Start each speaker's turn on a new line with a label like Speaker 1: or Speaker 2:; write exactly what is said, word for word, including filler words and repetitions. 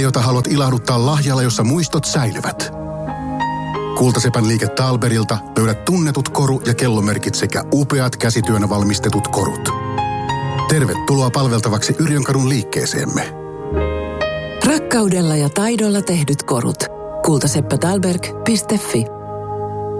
Speaker 1: jota haluat ilahduttaa lahjalla, jossa muistot säilyvät. Kultasepän liike Taalberilta löydät tunnetut koru- ja kellomerkit sekä upeat käsityönä valmistetut korut. Tervetuloa palveltavaksi Yrjönkadun liikkeeseemme.
Speaker 2: Rakkaudella ja taidolla tehdyt korut. kultaseppä taalberg piste fi